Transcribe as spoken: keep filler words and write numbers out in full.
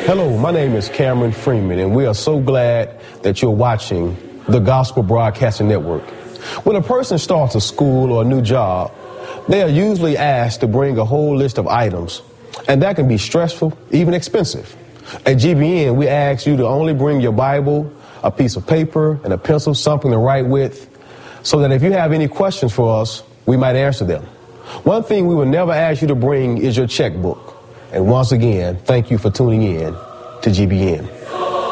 Hello, my name is Cameron Freeman, and we are so glad that you're watching the Gospel Broadcasting Network. When a person starts a school or a new job, they are usually asked to bring a whole list of items, and that can be stressful, even expensive. At G B N, we ask you to only bring your Bible, a piece of paper, and a pencil, something to write with, so that if you have any questions for us, we might answer them. One thing we will never ask you to bring is your checkbook. And once again, thank you for tuning in to G B N.